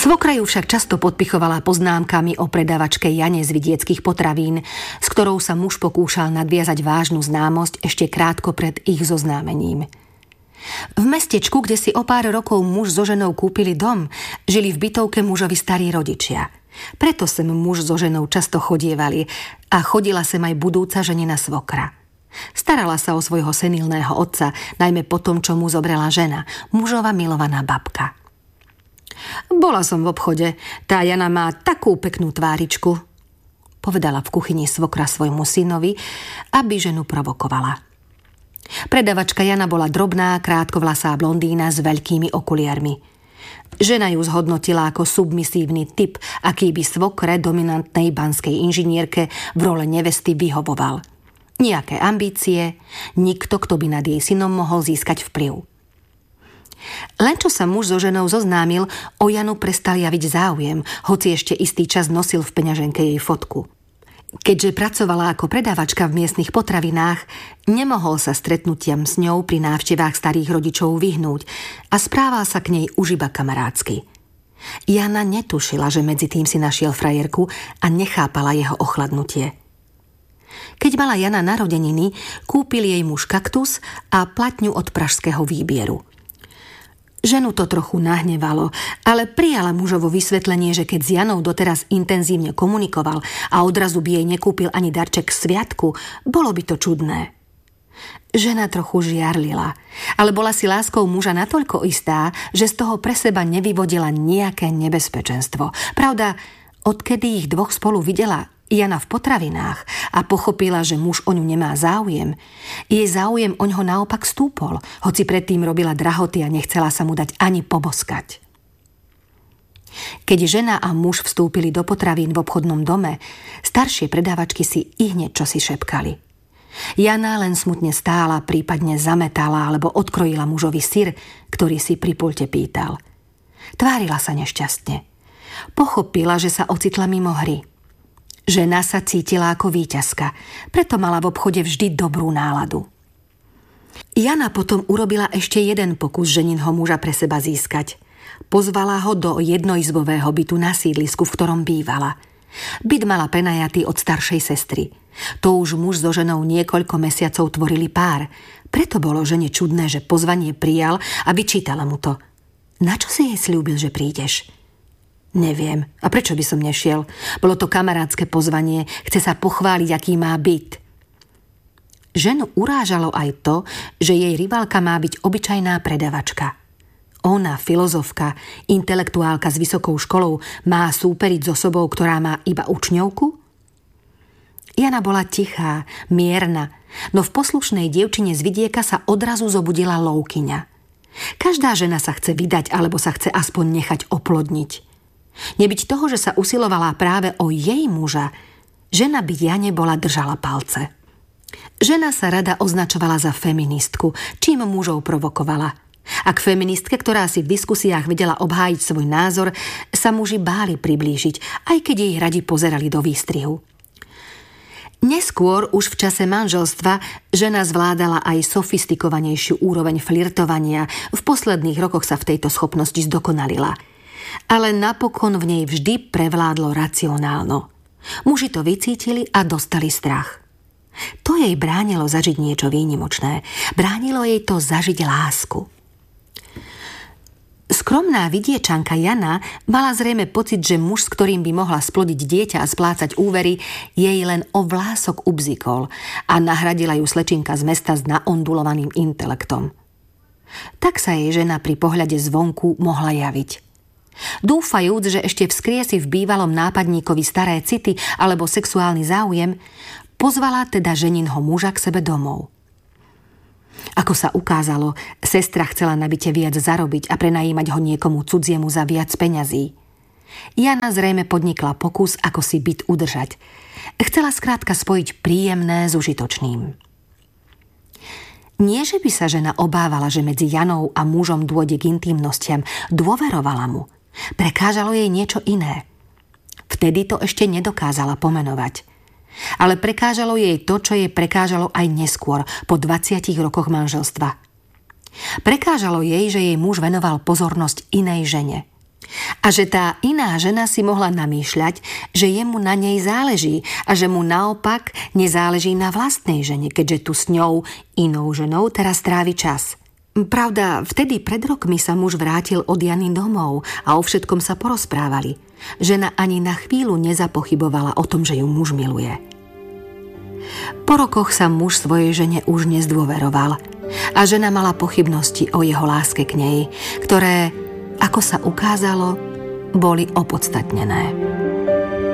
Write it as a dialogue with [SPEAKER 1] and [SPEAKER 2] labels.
[SPEAKER 1] Svokra ju však často podpichovala poznámkami o predávačke Jane z vidieckých potravín, s ktorou sa muž pokúšal nadviazať vážnu známosť ešte krátko pred ich zoznámením. V mestečku, kde si o pár rokov muž so ženou kúpili dom, žili v bytovke mužovi starí rodičia. Preto sem muž so ženou často chodievali a chodila sem aj budúca ženina svokra. Starala sa o svojho senilného otca, najmä po tom, čo mu zobrela žena, mužova milovaná babka. Bola som v obchode, tá Jana má takú peknú tváričku, povedala v kuchyni svokra svojmu synovi, aby ženu provokovala. Predavačka Jana bola drobná, krátkovlasá blondína s veľkými okuliarmi. Žena ju zhodnotila ako submisívny typ, aký by svokre dominantnej banskej inžinierke v role nevesty vyhovoval. Nijaké ambície, nikto, kto by nad jej synom mohol získať vplyv. Len čo sa muž so ženou zoznámil, o Janu prestal javiť záujem, hoci ešte istý čas nosil v peňaženke jej fotku. Keďže pracovala ako predávačka v miestnych potravinách, nemohol sa stretnutiam s ňou pri návštevách starých rodičov vyhnúť a správal sa k nej už iba kamarátsky. Jana netušila, že medzi tým si našiel frajerku a nechápala jeho ochladnutie. Keď mala Jana narodeniny, kúpil jej muž kaktus a platňu od pražského výbieru. Ženu to trochu nahnevalo, ale prijala mužovo vysvetlenie, že keď s Janou doteraz intenzívne komunikoval a odrazu by jej nekúpil ani darček k sviatku, bolo by to čudné. Žena trochu žiarlila, ale bola si láskou muža natoľko istá, že z toho pre seba nevyvodila nejaké nebezpečenstvo. Pravda, odkedy ich dvoch spolu videla Jana v potravinách a pochopila, že muž o ňu nemá záujem, jej záujem o ňoho naopak stúpol, hoci predtým robila drahoty a nechcela sa mu dať ani poboskať. Keď žena a muž vstúpili do potravín v obchodnom dome, staršie predávačky si ihneď čosi šepkali. Jana len smutne stála, prípadne zametala alebo odkrojila mužovi syr, ktorý si pri pulte pýtal. Tvárila sa nešťastne. Pochopila, že sa ocitla mimo hry. Žena sa cítila ako víťazka, preto mala v obchode vždy dobrú náladu. Jana potom urobila ešte jeden pokus ženinho muža pre seba získať. Pozvala ho do jednoizbového bytu na sídlisku, v ktorom bývala. Byt mala prenajatý od staršej sestry. To už muž so ženou niekoľko mesiacov tvorili pár. Preto bolo žene čudné, že pozvanie prijal a vyčítala mu to. Na čo si jej sľúbil, že prídeš? Neviem. A prečo by som nešiel? Bolo to kamarátske pozvanie. Chce sa pochváliť, aký má byt. Ženu urážalo aj to, že jej rivalka má byť obyčajná predavačka. Ona, filozofka, intelektuálka s vysokou školou, má súperiť so osobou, ktorá má iba učňovku? Jana bola tichá, mierna, no v poslušnej dievčine z vidieka sa odrazu zobudila lókyňa. Každá žena sa chce vydať alebo sa chce aspoň nechať oplodniť. Nebyť toho, že sa usilovala práve o jej muža, žena by Jane bola držala palce. Žena sa rada označovala za feministku, čím mužov provokovala. A k feministke, ktorá si v diskusiách vedela obhájiť svoj názor, sa muži báli priblížiť, aj keď jej radi pozerali do výstrihu. Neskôr, už v čase manželstva, žena zvládala aj sofistikovanejšiu úroveň flirtovania. V posledných rokoch sa v tejto schopnosti zdokonalila. Ale napokon v nej vždy prevládlo racionálno. Muži to vycítili a dostali strach. To jej bránilo zažiť niečo výnimočné. Bránilo jej to zažiť lásku. Skromná vidiečanka Jana mala zrejme pocit, že muž, s ktorým by mohla splodiť dieťa a splácať úvery, jej len o vlások ubzikol a nahradila ju slečinka z mesta s naondulovaným intelektom. Tak sa jej žena pri pohľade zvonku mohla javiť. Dúfajúc, že ešte vzkriesi v bývalom nápadníkovi staré city alebo sexuálny záujem, pozvala teda ženinho muža k sebe domov. Ako sa ukázalo, sestra chcela na byte viac zarobiť a prenajímať ho niekomu cudziemu za viac peňazí. Jana zrejme podnikla pokus, ako si byt udržať. Chcela skrátka spojiť príjemné s užitočným. Nie, že by sa žena obávala, že medzi Janou a mužom dôjde k intimnostiam, dôverovala mu. Prekážalo jej niečo iné. Vtedy to ešte nedokázala pomenovať. Ale prekážalo jej to, čo jej prekážalo aj neskôr, po 20 rokoch manželstva. Prekážalo jej, že jej muž venoval pozornosť inej žene. A že tá iná žena si mohla namýšľať, že jemu na nej záleží a že mu naopak nezáleží na vlastnej žene, keďže tu s ňou, inou ženou, teraz trávi čas. Pravda, vtedy pred rokmi sa muž vrátil od Jany domov a o všetkom sa porozprávali. Žena ani na chvíľu nezapochybovala o tom, že ju muž miluje. Po rokoch sa muž svojej žene už nezdôveroval a žena mala pochybnosti o jeho láske k nej, ktoré, ako sa ukázalo, boli opodstatnené.